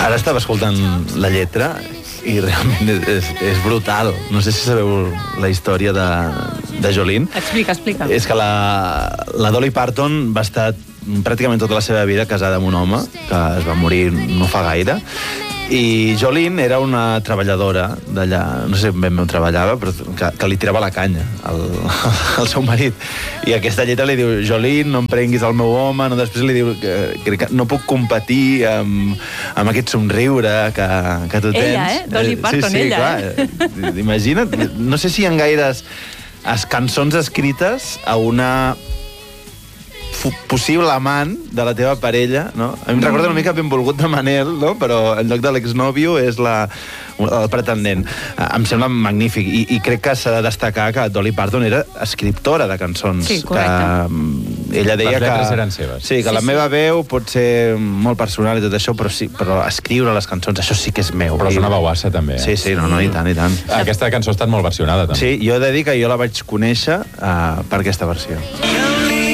Ara estava escoltant la lletra i realment és brutal. No sé si sabeu la història de Jolene. Explica. És que la Dolly Parton va estar pràcticament tota la seva vida casada amb un home que es va morir no fa gaire. I Jolene era una treballadora d'allà, no sé ben on treballava, però que li tirava la canya al seu marit. I aquesta lletra li diu: Jolene, no em prenguis el meu home. No, després li diu que no puc competir amb aquest somriure que tu tens. Ella, Dolly Parton, sí, ella. Clar. Imagina't, no sé si hi ha gaires cançons escrites a una possible amant de la teva parella, no? A mi em recorda una mica Benvolgut de Manel, no? Però en lloc de l'exnòvio és el pretendent. Em sembla magnífic i crec que s'ha de destacar que Dolly Parton era escriptora de cançons. Sí, correcte. Que ella deia les lletres eren seves. Sí, que la meva veu pot ser molt personal i tot això, però escriure les cançons, això sí que és meu. Però és una bauassa, també. Sí, no, i tant, i tant. Aquesta cançó ha estat molt versionada, també. Sí, jo he de dir que jo la vaig conèixer per aquesta versió.